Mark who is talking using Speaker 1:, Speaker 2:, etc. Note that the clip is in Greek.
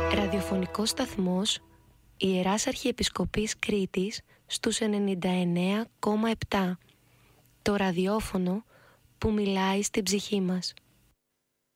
Speaker 1: Ραδιοφωνικός σταθμός Ιεράς Αρχιεπισκοπής Κρήτης στους 99,7. Το ραδιόφωνο που μιλάει στην ψυχή μας.